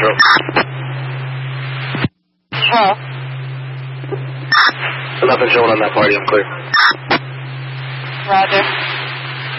Hello? Nothing showing on that party, I'm clear. Roger.